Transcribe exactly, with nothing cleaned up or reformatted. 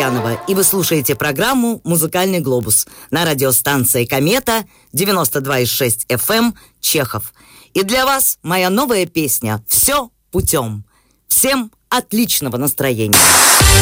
Лукьянова, и вы слушаете программу «Музыкальный глобус» на радиостанции «Комета» девяносто два и шесть эф эм Чехов. И для вас моя новая песня «Все путем». Всем отличного настроения!